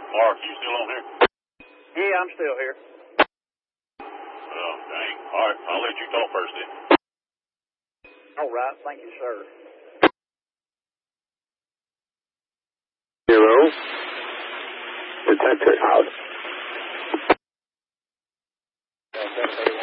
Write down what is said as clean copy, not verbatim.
Mark, you still on here? Yeah, I'm still here. Oh, dang. All right, I'll let you talk first then. All right, thank you, sir. Zero. Detector out.